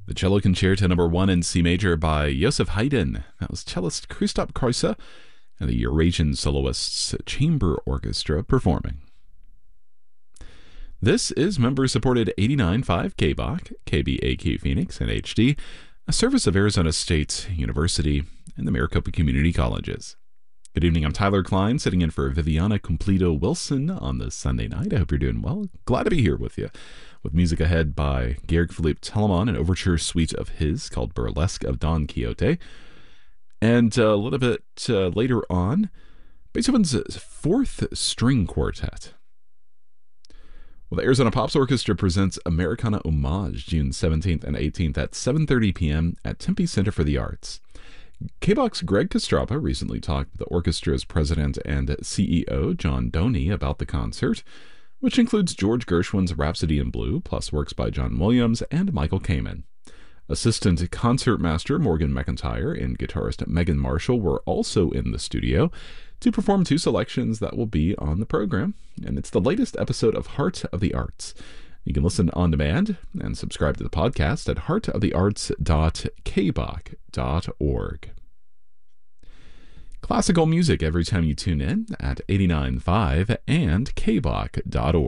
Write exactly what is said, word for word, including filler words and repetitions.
The Cello Concerto Number One in C Major by Joseph Haydn. That was cellist Christoph Kreuzer and the Eurasian Soloists Chamber Orchestra performing. This is member-supported eighty-nine point five K B O C, K B A Q Phoenix, and H D, a service of Arizona State University and the Maricopa Community Colleges. Good evening, I'm Tyler Klein, sitting in for Viviana Cumplido Wilson on this Sunday night. I hope you're doing well. Glad to be here with you. With music ahead by Georg Philipp Telemann, an overture suite of his called Burlesque of Don Quixote. And a little bit uh, later on, Beethoven's Fourth String Quartet. Well, the Arizona Pops Orchestra presents Americana Homage June seventeenth and eighteenth at seven thirty p.m. at Tempe Center for the Arts. K B O C's Greg Kostrapa recently talked with the orchestra's president and C E O, John Doney, about the concert, which includes George Gershwin's Rhapsody in Blue, plus works by John Williams and Michael Kamen. Assistant concertmaster Morgan McIntyre and guitarist Megan Marshall were also in the studio to perform two selections that will be on the program, and it's the latest episode of Heart of the Arts. You can listen on demand and subscribe to the podcast at heart of the arts dot k b o c dot org. Classical music every time you tune in at eighty-nine point five and k b o c dot org.